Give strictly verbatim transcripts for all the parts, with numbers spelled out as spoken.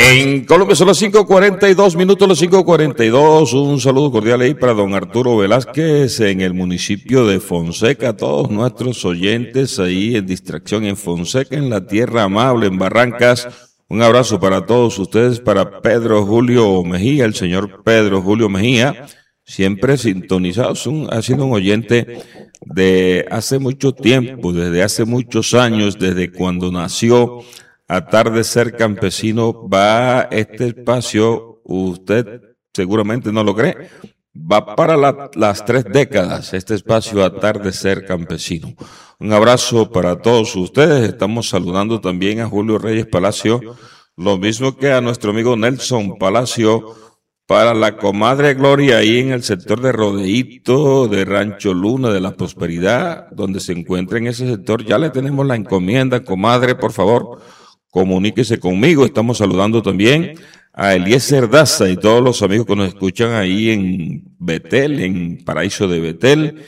En Colombia son las cinco cuarenta y dos minutos, las cinco cuarenta y dos. Un saludo cordial ahí para don Arturo Velázquez en el municipio de Fonseca. A todos nuestros oyentes ahí en Distracción en Fonseca, en la Tierra Amable, en Barrancas. Un abrazo para todos ustedes, para Pedro Julio Mejía, el señor Pedro Julio Mejía, siempre sintonizado. Un, ha sido un oyente de hace mucho tiempo, desde hace muchos años, desde cuando nació Atardecer Campesino. Va este espacio, usted seguramente no lo cree, va para la, las tres décadas, este espacio Atardecer Campesino. Un abrazo para todos ustedes. Estamos saludando también a Julio Reyes Palacio, lo mismo que a nuestro amigo Nelson Palacio, para la comadre Gloria ahí en el sector de Rodeíto, de Rancho Luna, de la Prosperidad, donde se encuentra en ese sector. Ya le tenemos la encomienda, comadre, por favor, comuníquese conmigo. Estamos saludando también a Eliezer Daza y todos los amigos que nos escuchan ahí en Betel, en Paraíso de Betel,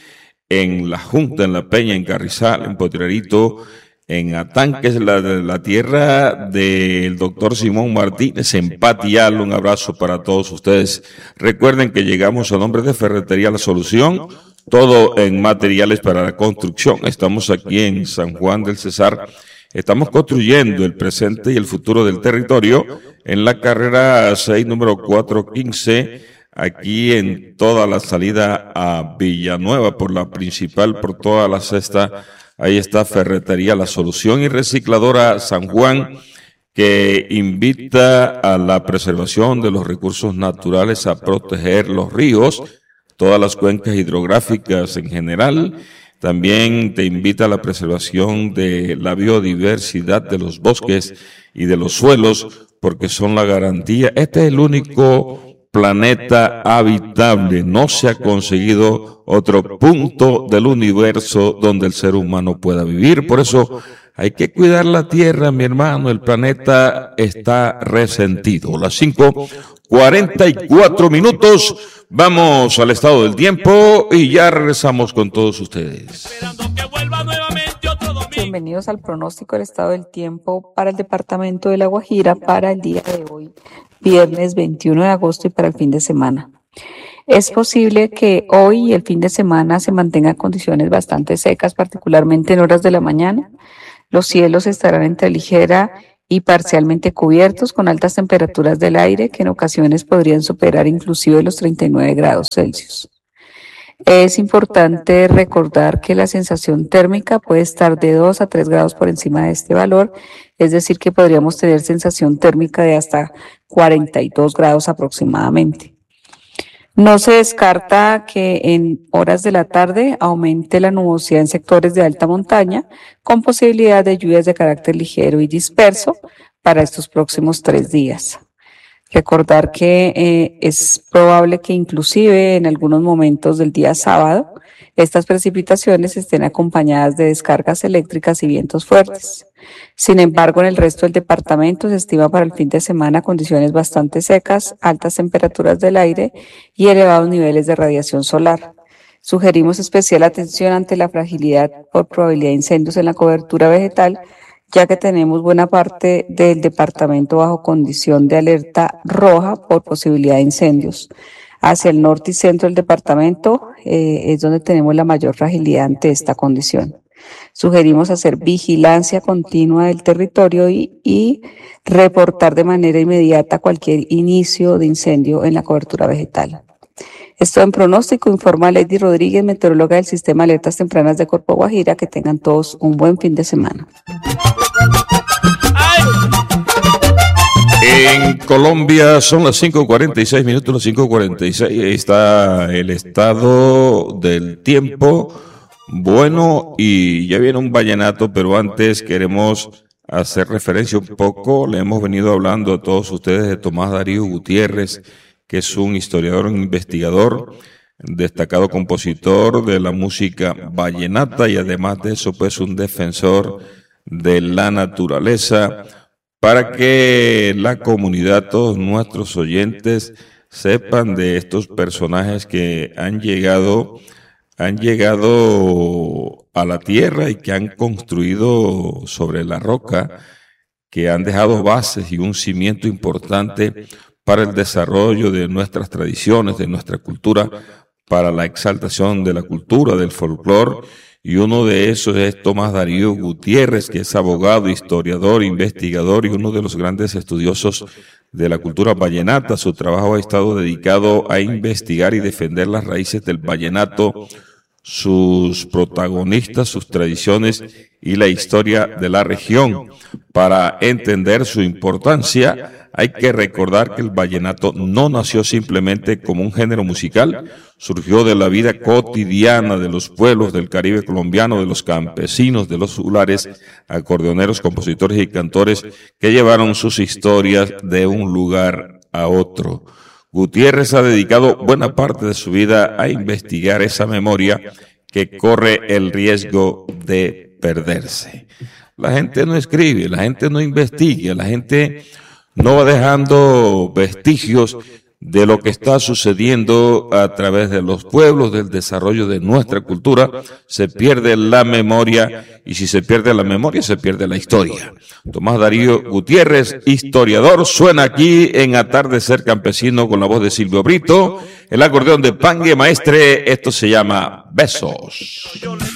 en La Junta, en La Peña, en Carrizal, en Potrerito, en Atán, que es la, la tierra del doctor Simón Martínez, en Patial. Un abrazo para todos ustedes. Recuerden que llegamos a nombre de Ferretería La Solución, todo en materiales para la construcción. Estamos aquí en San Juan del Cesar. Estamos construyendo el presente y el futuro del territorio en la carrera seis, número cuatrocientos quince, aquí en toda la salida a Villanueva, por la principal, por toda la sexta. Ahí está Ferretería La Solución y Recicladora San Juan, que invita a la preservación de los recursos naturales, a proteger los ríos, todas las cuencas hidrográficas en general. También te invita a la preservación de la biodiversidad de los bosques y de los suelos, porque son la garantía. Este es el único planeta habitable. No se ha conseguido otro punto del universo donde el ser humano pueda vivir. Por eso hay que cuidar la tierra, mi hermano. El planeta está resentido. Las cinco cuarenta y cuatro minutos. Vamos al estado del tiempo y ya regresamos con todos ustedes. Bienvenidos al pronóstico del estado del tiempo para el departamento de La Guajira para el día de hoy, viernes veintiuno de agosto, y para el fin de semana. Es posible que hoy y el fin de semana se mantengan condiciones bastante secas, particularmente en horas de la mañana. Los cielos estarán entre ligera y parcialmente cubiertos, con altas temperaturas del aire que en ocasiones podrían superar inclusive los treinta y nueve grados Celsius. Es importante recordar que la sensación térmica puede estar de dos a tres grados por encima de este valor, es decir, que podríamos tener sensación térmica de hasta cuarenta y dos grados aproximadamente. No se descarta que en horas de la tarde aumente la nubosidad en sectores de alta montaña, con posibilidad de lluvias de carácter ligero y disperso para estos próximos tres días. Recordar que eh, es probable que inclusive en algunos momentos del día sábado estas precipitaciones estén acompañadas de descargas eléctricas y vientos fuertes. Sin embargo, en el resto del departamento se estima para el fin de semana condiciones bastante secas, altas temperaturas del aire y elevados niveles de radiación solar. Sugerimos especial atención ante la fragilidad por probabilidad de incendios en la cobertura vegetal, ya que tenemos buena parte del departamento bajo condición de alerta roja por posibilidad de incendios. Hacia el norte y centro del departamento eh, es donde tenemos la mayor fragilidad ante esta condición. Sugerimos hacer vigilancia continua del territorio y, y reportar de manera inmediata cualquier inicio de incendio en la cobertura vegetal. Esto en pronóstico, informa Lady Rodríguez, meteoróloga del Sistema de Alertas Tempranas de Corpo Guajira. Que tengan todos un buen fin de semana. En Colombia son las cinco cuarenta y seis minutos, las cinco cuarenta y seis. Está el estado del tiempo. Bueno, y ya viene un vallenato, pero antes queremos hacer referencia un poco. Le hemos venido hablando a todos ustedes de Tomás Darío Gutiérrez, que es un historiador, un investigador, destacado compositor de la música vallenata y además de eso, pues un defensor de la naturaleza, para que la comunidad, todos nuestros oyentes, sepan de estos personajes que han llegado han llegado a la tierra y que han construido sobre la roca que han dejado bases y un cimiento importante para el desarrollo de nuestras tradiciones, de nuestra cultura, para la exaltación de la cultura, del folclore, y uno de esos es Tomás Darío Gutiérrez, que es abogado, historiador, investigador y uno de los grandes estudiosos de la cultura vallenata. Su trabajo ha estado dedicado a investigar y defender las raíces del vallenato, sus protagonistas, sus tradiciones y la historia de la región. Para entender su importancia, hay que recordar que el vallenato no nació simplemente como un género musical, surgió de la vida cotidiana de los pueblos del Caribe colombiano, de los campesinos, de los juglares, acordeoneros, compositores y cantores que llevaron sus historias de un lugar a otro. Gutiérrez ha dedicado buena parte de su vida a investigar esa memoria que corre el riesgo de perderse. La gente no escribe, la gente no investiga, la gente no va dejando vestigios de lo que está sucediendo a través de los pueblos, del desarrollo de nuestra cultura. Se pierde la memoria, y si se pierde la memoria, se pierde la historia. Tomás Darío Gutiérrez, historiador, suena aquí en Atardecer Campesino con la voz de Silvio Brito, el acordeón de Pangue Maestre. Esto se llama Besos.